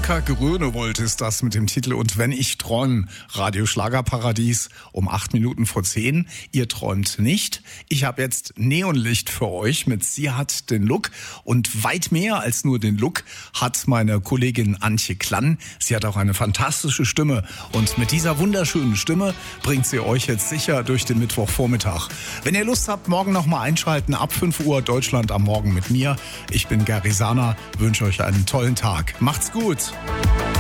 Volker Grönewold ist das mit dem Titel Und wenn ich träume, Radio Schlagerparadies um 8:08. Ihr träumt nicht. Ich habe jetzt Neonlicht für euch mit Sie hat den Look. Und weit mehr als nur den Look hat meine Kollegin Antje Klann. Sie hat auch eine fantastische Stimme. Und mit dieser wunderschönen Stimme bringt sie euch jetzt sicher durch den Mittwochvormittag. Wenn ihr Lust habt, morgen nochmal einschalten, ab 5 Uhr Deutschland am Morgen mit mir. Ich bin Gary Sana, wünsche euch einen tollen Tag. Macht's gut.